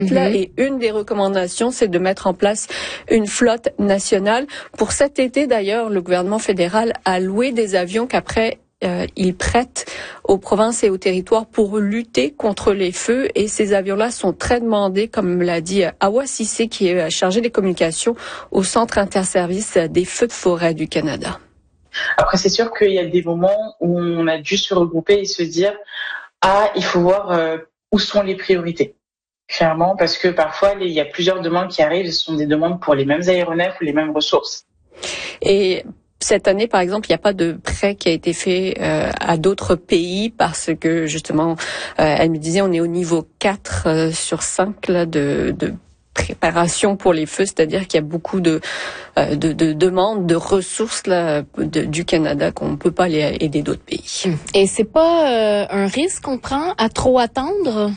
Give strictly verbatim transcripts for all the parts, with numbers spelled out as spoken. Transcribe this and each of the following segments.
Là, et une des recommandations, c'est de mettre en place une flotte nationale. Pour cet été, d'ailleurs, le gouvernement fédéral a loué des avions qu'après, euh, il prête aux provinces et aux territoires pour lutter contre les feux. Et ces avions-là sont très demandés, comme l'a dit Awa Cissé, qui est chargé des communications au Centre interservice des feux de forêt du Canada. Après, c'est sûr qu'il y a des moments où on a dû se regrouper et se dire « Ah, il faut voir euh, où sont les priorités ». Clairement, parce que parfois, il y a plusieurs demandes qui arrivent, ce sont des demandes pour les mêmes aéronefs ou les mêmes ressources. Et cette année, par exemple, il n'y a pas de prêt qui a été fait euh, à d'autres pays parce que, justement, euh, elle me disait, on est au niveau quatre euh, sur cinq là, de, de préparation pour les feux, c'est-à-dire qu'il y a beaucoup de, euh, de, de demandes, de ressources là, de, du Canada qu'on ne peut pas aller aider d'autres pays. Et c'est pas euh, un risque qu'on prend à trop attendre?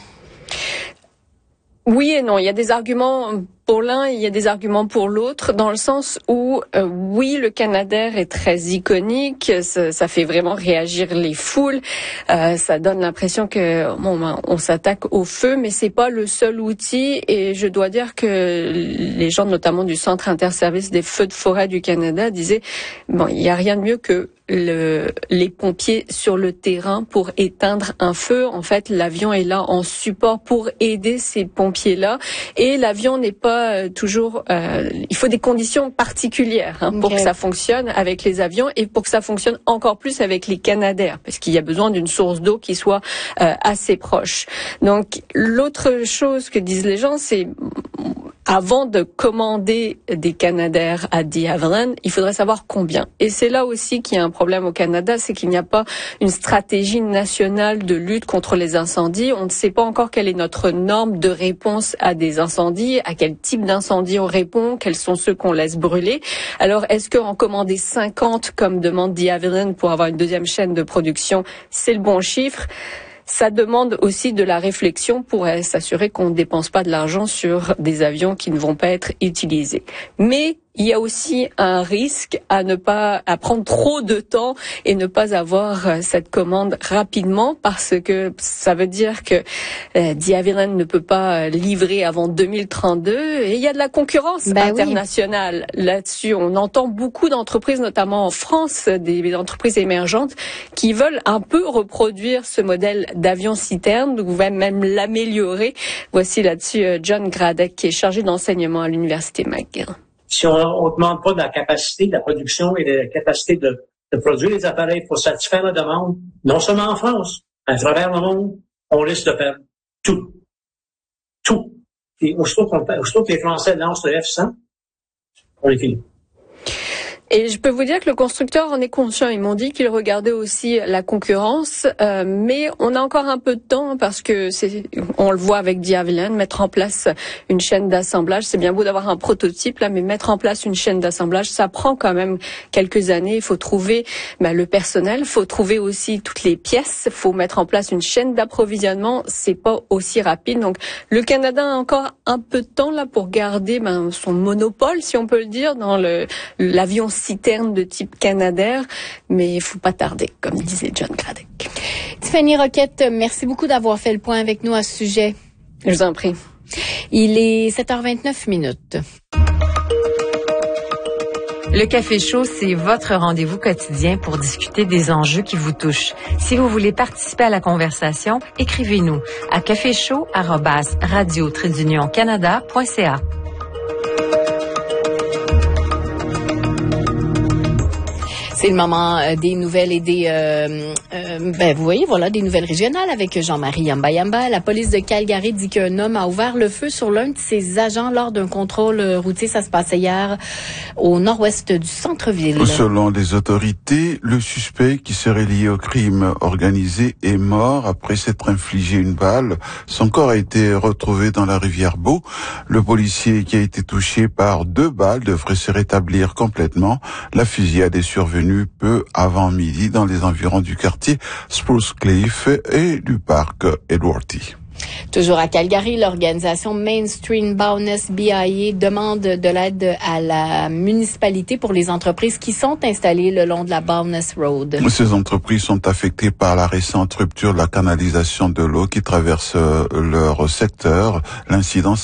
Oui et non, il y a des arguments pour l'un, il y a des arguments pour l'autre, dans le sens où, euh, oui, le Canadair est très iconique, ça, ça fait vraiment réagir les foules, euh, ça donne l'impression que bon, ben, on s'attaque au feu, mais c'est pas le seul outil. Et je dois dire que les gens, notamment du Centre interservice des feux de forêt du Canada, disaient bon, il y a rien de mieux que Le, les pompiers sur le terrain pour éteindre un feu. En fait, l'avion est là en support pour aider ces pompiers-là. Et l'avion n'est pas euh, toujours... Euh, il faut des conditions particulières hein, pour okay. que ça fonctionne avec les avions et pour que ça fonctionne encore plus avec les Canadair, parce qu'il y a besoin d'une source d'eau qui soit euh, assez proche. Donc, l'autre chose que disent les gens, c'est... Avant de commander des Canadair à De Havilland, il faudrait savoir combien. Et c'est là aussi qu'il y a un problème au Canada, c'est qu'il n'y a pas une stratégie nationale de lutte contre les incendies. On ne sait pas encore quelle est notre norme de réponse à des incendies, à quel type d'incendie on répond, quels sont ceux qu'on laisse brûler. Alors, est-ce qu'en commander cinquante, comme demande De Havilland, pour avoir une deuxième chaîne de production, c'est le bon chiffre? Ça demande aussi de la réflexion pour s'assurer qu'on ne dépense pas de l'argent sur des avions qui ne vont pas être utilisés. Mais il y a aussi un risque à ne pas, à prendre trop de temps et ne pas avoir cette commande rapidement, parce que ça veut dire que euh, De Havilland ne peut pas livrer avant deux mille trente-deux et il y a de la concurrence ben internationale oui. là-dessus. On entend beaucoup d'entreprises, notamment en France, des entreprises émergentes qui veulent un peu reproduire ce modèle d'avion citerne, ou même l'améliorer. Voici là-dessus John Gradek, qui est chargé d'enseignement à l'Université McGill. Si on ne demande pas de la capacité de la production et de la capacité de, de produire les appareils pour satisfaire la demande, non seulement en France, à travers le monde, on risque de perdre tout. Tout. Et aussitôt, qu'on, aussitôt que les Français lancent le F cent, on est fini. Et je peux vous dire que le constructeur en est conscient. Ils m'ont dit qu'il regardait aussi la concurrence, euh, mais on a encore un peu de temps parce que c'est, on le voit avec De Havilland, mettre en place une chaîne d'assemblage. C'est bien beau d'avoir un prototype là, mais mettre en place une chaîne d'assemblage, ça prend quand même quelques années. Il faut trouver ben, le personnel, il faut trouver aussi toutes les pièces, il faut mettre en place une chaîne d'approvisionnement. C'est pas aussi rapide. Donc le Canada a encore un peu de temps là pour garder ben, son monopole, si on peut le dire, dans le l'avion citerne de type Canadair, mais il faut pas tarder, comme disait John Gradek. Tiffany Roquette, merci beaucoup d'avoir fait le point avec nous à ce sujet. Je vous en prie. Il est sept heures vingt-neuf minutes. Le Café Chaud, c'est votre rendez-vous quotidien pour discuter des enjeux qui vous touchent. Si vous voulez participer à la conversation, écrivez-nous à caféchaud arobase radio trait d'union canada point c a. C'est le moment euh, des nouvelles et des, euh, euh, ben vous voyez, voilà, des nouvelles régionales avec Jean-Marie Yamba Yamba. La police de Calgary dit qu'un homme a ouvert le feu sur l'un de ses agents lors d'un contrôle routier. Ça se passait hier au nord-ouest du centre-ville. Selon les autorités, le suspect qui serait lié au crime organisé est mort après s'être infligé une balle. Son corps a été retrouvé dans la rivière Beau. Le policier qui a été touché par deux balles devrait se rétablir complètement. La fusillade est survenue peu avant midi dans les environs du quartier Spruce Cliff et du parc Edwardy. Toujours à Calgary, l'organisation Mainstream Bowness B I A demande de l'aide à la municipalité pour les entreprises qui sont installées le long de la Bowness Road. Ces entreprises sont affectées par la récente rupture de la canalisation de l'eau qui traverse leur secteur. L'incident